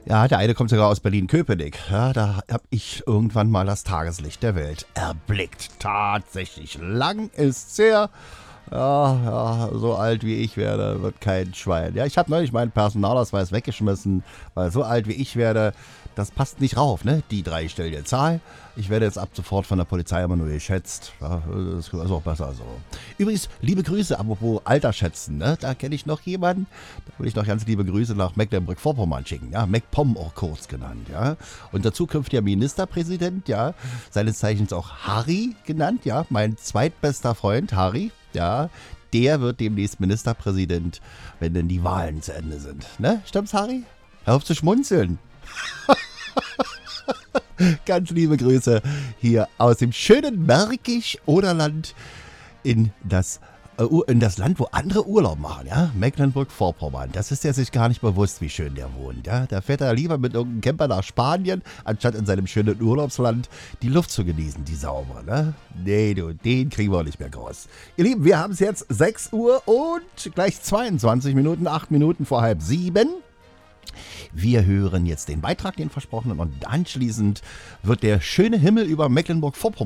Ja, der eine kommt sogar aus Berlin-Köpenick. Ja, da habe ich irgendwann mal das Tageslicht der Welt erblickt. Tatsächlich. Lang ist's her. Ja, so alt wie ich werde, wird kein Schwein. Ja, ich habe neulich meinen Personalausweis weggeschmissen, weil so alt wie ich werde, das passt nicht rauf, ne? Die dreistellige Zahl. Ich werde jetzt ab sofort von der Polizei immer nur geschätzt. Ja, das ist auch besser so. Übrigens, liebe Grüße, apropos Alter schätzen, ne? Da kenne ich noch jemanden. Da will ich noch ganz liebe Grüße nach Mecklenburg-Vorpommern schicken, ja? MacPom auch kurz genannt, ja? Und der zukünftige Ministerpräsident, ja? Seines Zeichens auch Harry genannt, ja? Mein zweitbester Freund, Harry, ja? Der wird demnächst Ministerpräsident, wenn denn die Wahlen zu Ende sind. Ne? Stimmt's, Harry? Hör auf zu schmunzeln. Ganz liebe Grüße hier aus dem schönen Märkisch-Oderland in das Land, wo andere Urlaub machen, ja? Mecklenburg-Vorpommern. Das ist er sich gar nicht bewusst, wie schön der wohnt, ja? Da fährt er lieber mit irgendeinem Camper nach Spanien, anstatt in seinem schönen Urlaubsland die Luft zu genießen, die saubere, ne? Nee, du, den kriegen wir nicht mehr groß. Ihr Lieben, wir haben es jetzt 6 Uhr und gleich 22 Minuten, 8 Minuten vor 6:30. Wir hören jetzt den Beitrag, den versprochenen, und anschließend wird der schöne Himmel über Mecklenburg-Vorpommern